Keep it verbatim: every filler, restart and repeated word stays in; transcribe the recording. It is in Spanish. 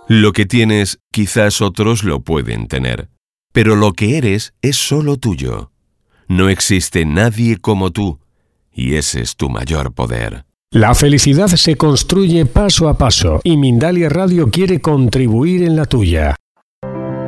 Lo que tienes, quizás otros lo pueden tener, pero lo que eres es solo tuyo. No existe nadie como tú, y ese es tu mayor poder. La felicidad se construye paso a paso y Mindalia Radio quiere contribuir en la tuya.